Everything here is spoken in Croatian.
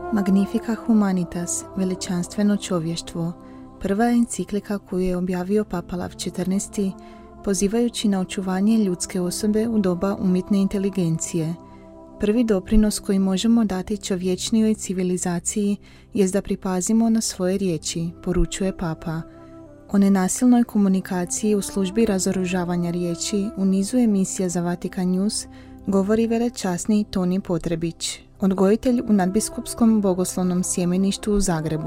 Magnifica Humanitas, veličanstveno čovještvo, prva enciklika koju je objavio Papa Lav XIV, pozivajući na očuvanje ljudske osobe u doba umjetne inteligencije. Prvi doprinos koji možemo dati čovječnijoj civilizaciji jest da pripazimo na svoje riječi, poručuje Papa. O nenasilnoj komunikaciji u službi razoružavanja riječi u nizu emisija za Vatikan News govori velečasni Toni Potrebić, odgojitelj u nadbiskupskom bogoslovnom sjemeništu u Zagrebu.